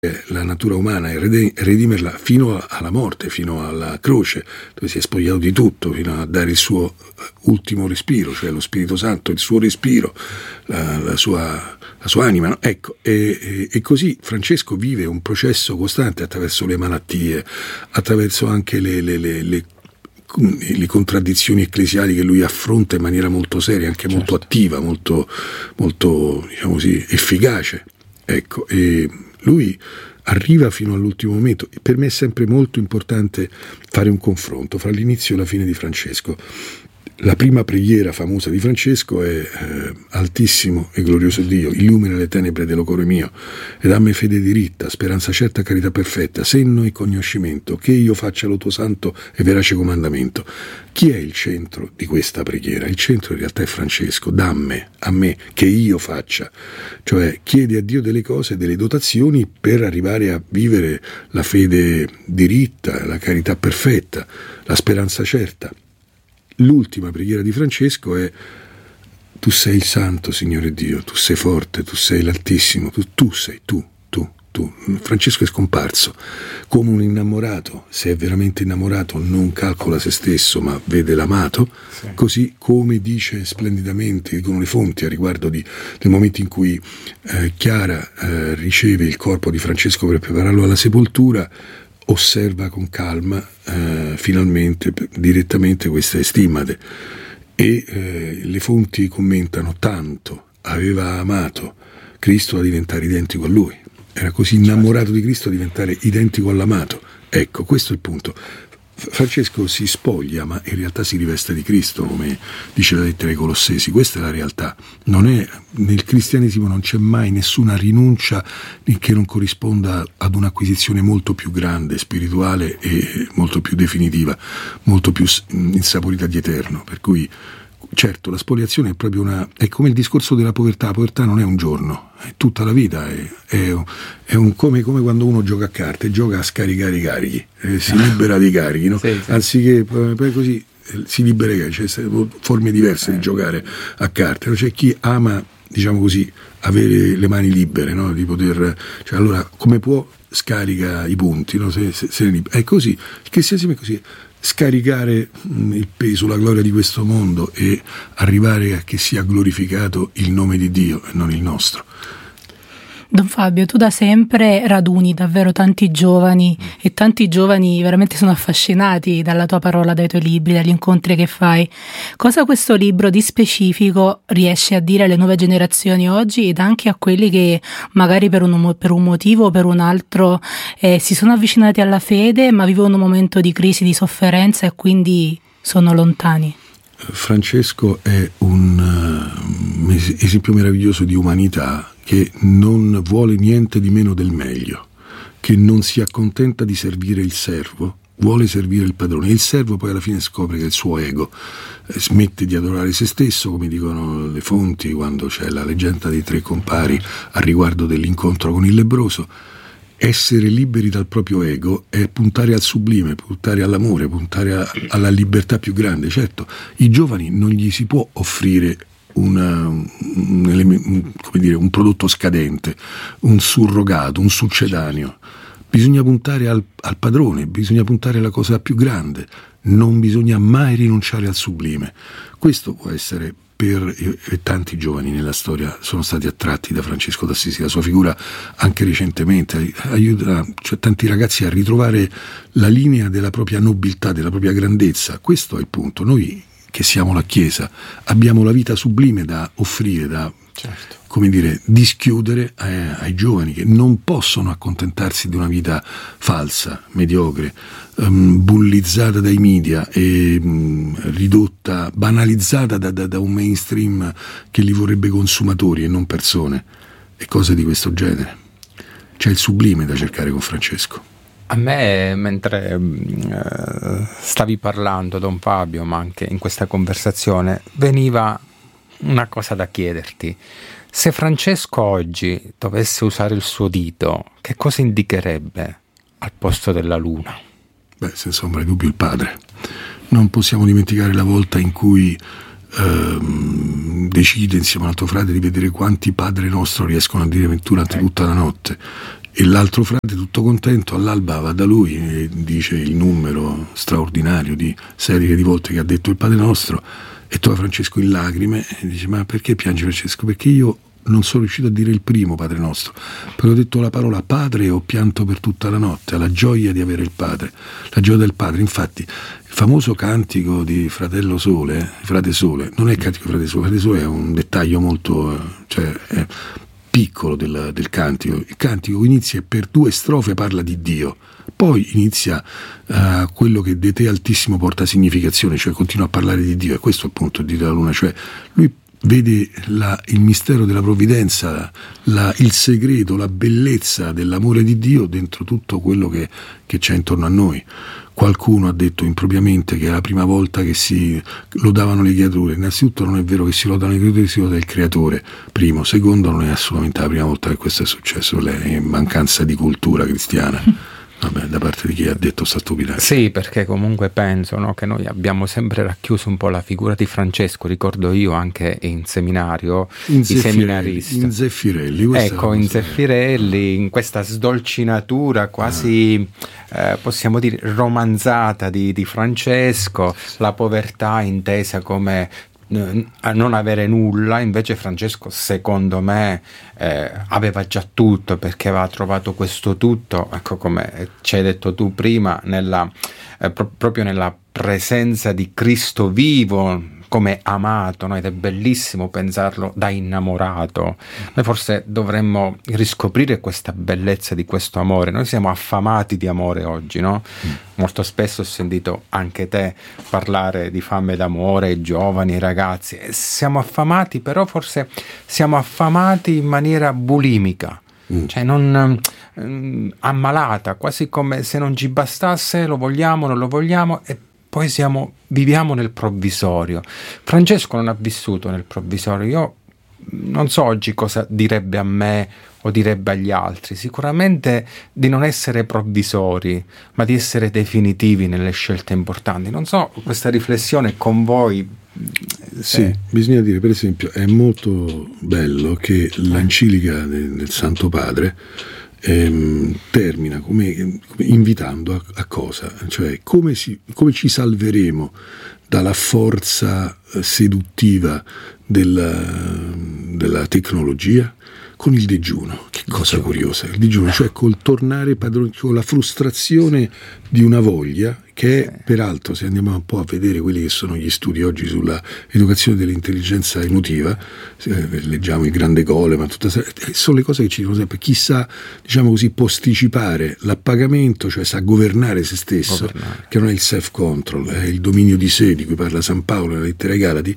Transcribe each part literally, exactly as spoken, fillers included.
la natura umana e redimerla fino alla morte, fino alla croce, dove si è spogliato di tutto, fino a dare il suo ultimo respiro, cioè lo Spirito Santo, il suo respiro, la, la, sua, la sua anima, no? Ecco, e, e, e così Francesco vive un processo costante attraverso le malattie, attraverso anche le, le, le, le le contraddizioni ecclesiali che lui affronta in maniera molto seria, anche certo. molto attiva, molto, molto diciamo così, efficace. Ecco, e lui arriva fino all'ultimo momento. Per me è sempre molto importante fare un confronto fra l'inizio e la fine di Francesco. La prima preghiera famosa di Francesco è eh, Altissimo e glorioso Dio, illumina le tenebre dello cuore mio e dammi fede diritta, speranza certa, carità perfetta, senno e conoscimento, che io faccia lo tuo santo e verace comandamento. Chi è il centro di questa preghiera? Il centro in realtà è Francesco. Damme a me che io faccia, cioè chiedi a Dio delle cose, delle dotazioni per arrivare a vivere la fede diritta, la carità perfetta, la speranza certa. L'ultima preghiera di Francesco è: tu sei il santo, Signore Dio, tu sei forte, tu sei l'Altissimo, tu, tu sei tu, tu, tu. Francesco è scomparso come un innamorato. Se è veramente innamorato non calcola se stesso ma vede l'amato, sì. Così come dice splendidamente, dicono le fonti a riguardo di, del momento in cui eh, Chiara eh, riceve il corpo di Francesco per prepararlo alla sepoltura, osserva con calma eh, finalmente direttamente queste stimmate e eh, le fonti commentano: tanto aveva amato Cristo da diventare identico a lui, era così innamorato di Cristo da diventare identico all'amato. Ecco, questo è il punto. Francesco si spoglia, ma in realtà si riveste di Cristo, come dice la lettera ai Colossesi. Questa è la realtà. Non è, nel cristianesimo non c'è mai nessuna rinuncia che non corrisponda ad un'acquisizione molto più grande, spirituale e molto più definitiva, molto più insaporita di eterno. Per cui, certo, la spoliazione è proprio una, è come il discorso della povertà. La povertà non è un giorno, è tutta la vita, è, è, è un, come, come quando uno gioca a carte, gioca a scaricare i carichi, eh, si libera dei carichi, no? Sì, sì. Anziché poi così eh, si libera i carichi, c'è forme diverse eh. di giocare a carte, no? C'è chi ama, diciamo così, avere le mani libere, no? Di poter, cioè, allora come può scarica i punti, no? se, se, se ne libera. È così, il cristianesimo è così. Scaricare il peso, la gloria di questo mondo e arrivare a che sia glorificato il nome di Dio e non il nostro. Don Fabio, tu da sempre raduni davvero tanti giovani mm. e tanti giovani veramente sono affascinati dalla tua parola, dai tuoi libri, dagli incontri che fai. Cosa questo libro di specifico riesce a dire alle nuove generazioni oggi ed anche a quelli che magari per un, per un motivo o per un altro eh, si sono avvicinati alla fede ma vivono un momento di crisi, di sofferenza e quindi sono lontani? Francesco è un uh, esempio meraviglioso di umanità che non vuole niente di meno del meglio, che non si accontenta di servire il servo, vuole servire il padrone. E il servo poi alla fine scopre che il suo ego eh, smette di adorare se stesso, come dicono le fonti quando c'è la leggenda dei tre compari a riguardo dell'incontro con il lebbroso. Essere liberi dal proprio ego è puntare al sublime, puntare all'amore, puntare a, alla libertà più grande. Certo, i giovani non gli si può offrire una, un, un, come dire, un prodotto scadente, un surrogato, un succedaneo. Bisogna puntare al, al padrone, bisogna puntare alla cosa più grande, non bisogna mai rinunciare al sublime. Questo può essere per e tanti giovani nella storia sono stati attratti da Francesco d'Assisi. La sua figura anche recentemente aiuta, cioè, tanti ragazzi a ritrovare la linea della propria nobiltà, della propria grandezza. Questo è il punto. Noi che siamo la Chiesa abbiamo la vita sublime da offrire, da certo. come dire, dischiudere ai, ai giovani che non possono accontentarsi di una vita falsa, mediocre, um, bullizzata dai media e um, ridotta, banalizzata da, da, da un mainstream che li vorrebbe consumatori e non persone e cose di questo genere. C'è il sublime da cercare con Francesco. A me, mentre uh, stavi parlando, Don Fabio, ma anche in questa conversazione, veniva una cosa da chiederti. Se Francesco oggi dovesse usare il suo dito, che cosa indicherebbe al posto della luna? Beh, senza ombra di dubbio il padre. Non possiamo dimenticare la volta in cui ehm, decide insieme al tuo frate di vedere quanti Padre Nostro riescono a dire durante tutta la notte. E l'altro frate, tutto contento, all'alba va da lui e dice il numero straordinario di serie di volte che ha detto il Padre Nostro, e trova Francesco in lacrime e dice: ma perché piangi, Francesco? Perché io non sono riuscito a dire il primo Padre Nostro, perché ho detto la parola Padre e ho pianto per tutta la notte, alla gioia di avere il Padre, la gioia del Padre. Infatti il famoso cantico di Fratello Sole, Frate Sole, non è il cantico di Frate Sole, Frate Sole è un dettaglio molto, cioè, è piccolo del, del cantico. Il cantico inizia e per due strofe parla di Dio, poi inizia uh, quello che de te altissimo porta significazione, cioè continua a parlare di Dio, e questo appunto è Dio della Luna, cioè lui vede la, il mistero della provvidenza, la, il segreto, la bellezza dell'amore di Dio dentro tutto quello che, che c'è intorno a noi. Qualcuno ha detto impropriamente che è la prima volta che si lodavano le creature. Innanzitutto non è vero che si lodano le creature, si loda il creatore, primo. Secondo, non è assolutamente la prima volta che questo è successo, è mancanza di cultura cristiana. Vabbè, da parte di chi ha detto sta stupidità. Sì, perché comunque penso, no, che noi abbiamo sempre racchiuso un po' la figura di Francesco. Ricordo io anche in seminario in i Zeffirelli, seminaristi. In Zeffirelli. Ecco, in Zeffirelli, in questa sdolcinatura quasi, ah. eh, possiamo dire, romanzata di, di Francesco, la povertà intesa come a non avere nulla. Invece Francesco, secondo me, eh, aveva già tutto, perché aveva trovato questo tutto, ecco, come ci hai detto tu prima, nella, eh, pro- proprio nella presenza di Cristo vivo, come amato, no? Ed è bellissimo pensarlo da innamorato. Noi forse dovremmo riscoprire questa bellezza di questo amore. Noi siamo affamati di amore oggi, no? Mm. Molto spesso ho sentito anche te parlare di fame d'amore, i giovani, i ragazzi. Siamo affamati, però forse siamo affamati in maniera bulimica. Mm. Cioè non um, ammalata, quasi come se non ci bastasse, lo vogliamo, non lo vogliamo, e poi siamo, viviamo nel provvisorio. Francesco non ha vissuto nel provvisorio. Io non so oggi cosa direbbe a me o direbbe agli altri, sicuramente di non essere provvisori, ma di essere definitivi nelle scelte importanti. Non so, questa riflessione con voi. Se... Sì, bisogna dire, per esempio, è molto bello che l'enciclica del, del Santo Padre Ehm, termina come, come invitando a, a cosa? Cioè come, si, come ci salveremo dalla forza eh, seduttiva della, della tecnologia? Con il digiuno. Che cosa digiuno. Curiosa, il digiuno, cioè col tornare padroni, con la frustrazione di una voglia che è, peraltro, se andiamo un po' a vedere quelli che sono gli studi oggi sulla educazione dell'intelligenza emotiva, eh, leggiamo il grande Goleman, tutta, sono le cose che ci dicono sempre: chi sa, diciamo così, posticipare l'appagamento, cioè sa governare se stesso, governare. Che non è il self-control, è il dominio di sé di cui parla San Paolo nella lettera ai Galati,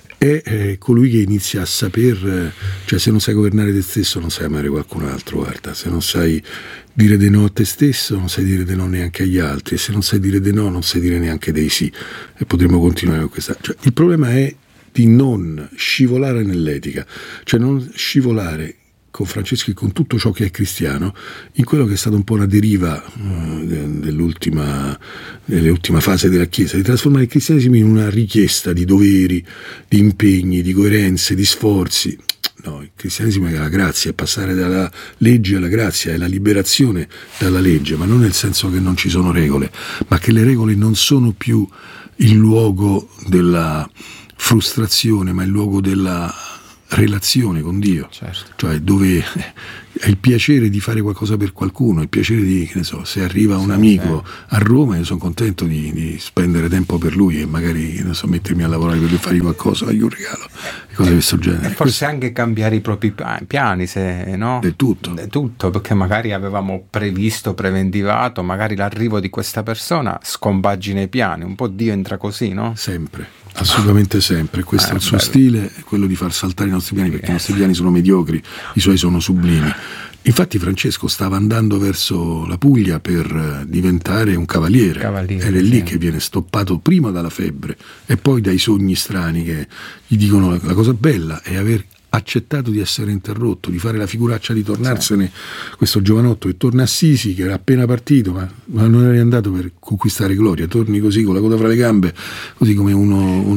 è eh, colui che inizia a saper, eh, cioè se non sai governare te stesso non sai amare qualcun altro, guarda, se non sai dire di no a te stesso non sai dire di no neanche agli altri, e se non sai dire di no non sai dire neanche dei sì, e potremmo continuare con questa, cioè, il problema è di non scivolare nell'etica, cioè non scivolare con Francesco e con tutto ciò che è cristiano in quello che è stata un po' una deriva uh, dell'ultima, dell'ultima fase della Chiesa, di trasformare il cristianesimo in una richiesta di doveri, di impegni, di coerenze, di sforzi. No, il cristianesimo è la grazia, è passare dalla legge alla grazia, è la liberazione dalla legge, ma non nel senso che non ci sono regole, ma che le regole non sono più il luogo della frustrazione, ma il luogo della relazione con Dio, certo. Cioè dove è il piacere di fare qualcosa per qualcuno, il piacere di, che ne so, se arriva un sì, amico sì. a Roma, io sono contento di, di spendere tempo per lui e magari, non so, mettermi a lavorare per lui, fargli qualcosa, fargli un regalo, cose di questo genere. E forse questo... anche cambiare i propri piani, se no? È tutto. È tutto, perché magari avevamo previsto, preventivato, magari l'arrivo di questa persona scompagina i piani, un po' Dio entra così, no? Sempre. Assolutamente sempre, questo ah, è il suo bello. Stile, è quello di far saltare i nostri piani, perché yes. i nostri piani sono mediocri, i suoi sono sublimi. Infatti Francesco stava andando verso la Puglia per diventare un cavaliere, cavaliere ed è lì sì. che viene stoppato prima dalla febbre e poi dai sogni strani che gli dicono la cosa bella è aver accettato di essere interrotto, di fare la figuraccia di tornarsene, sì. questo giovanotto che torna a Sisi, che era appena partito, ma, ma non era andato per conquistare gloria, torni così con la coda fra le gambe, così come uno, uno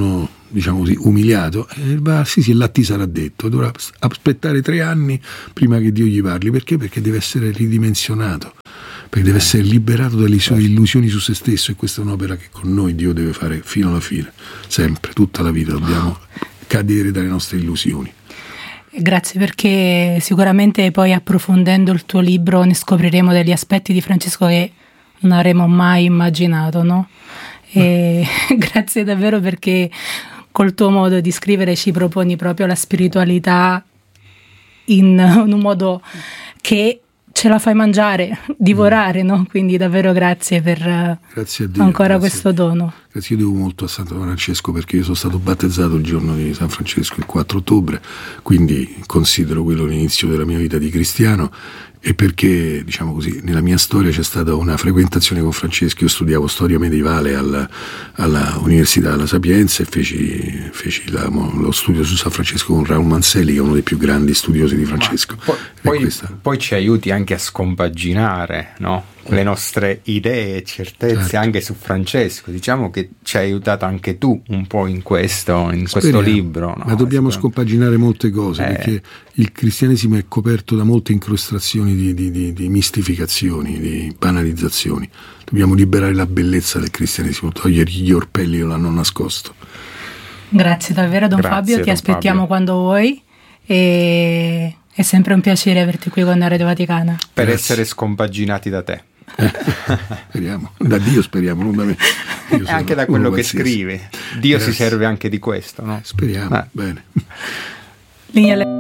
diciamo così, umiliato, e va, sì sì, là ti sarà detto, dovrà aspettare tre anni prima che Dio gli parli. Perché? Perché deve essere ridimensionato, perché deve essere liberato dalle sue illusioni su se stesso, e questa è un'opera che con noi Dio deve fare fino alla fine, sempre, tutta la vita dobbiamo cadere dalle nostre illusioni. Grazie, perché sicuramente poi approfondendo il tuo libro ne scopriremo degli aspetti di Francesco che non avremmo mai immaginato, no? E grazie davvero, perché col tuo modo di scrivere ci proponi proprio la spiritualità in un modo che ce la fai mangiare, divorare, no? Quindi davvero grazie per grazie a Dio, ancora grazie questo dono. Grazie, io devo molto a Santo Francesco, perché io sono stato battezzato il giorno di San Francesco, il quattro ottobre, quindi considero quello l'inizio della mia vita di cristiano, e perché, diciamo così, nella mia storia c'è stata una frequentazione con Francesco. Io studiavo storia medievale alla, alla Università della Sapienza e feci, feci la, lo studio su San Francesco con Raul Manselli, che è uno dei più grandi studiosi di Francesco. Poi, poi, poi ci aiuti anche a scompaginare, no? Le nostre idee e certezze, certo, anche su Francesco. Diciamo che ci hai aiutato anche tu un po' in questo, in questo libro, no? Ma dobbiamo scompaginare molte cose, eh. perché il cristianesimo è coperto da molte incrostazioni di, di, di, di mistificazioni, di banalizzazioni. Dobbiamo liberare la bellezza del cristianesimo, togliergli gli orpelli che l'hanno nascosto. Grazie davvero, Don Grazie, Fabio, ti Don aspettiamo Fabio. quando vuoi, e è sempre un piacere averti qui con Radio Vaticana. Per Grazie. essere scompaginati da te. Eh, speriamo, da Dio speriamo, non da me. E anche da quello che scrivi. Dio Grazie. Si serve anche di questo, no? Speriamo, eh. bene. Linea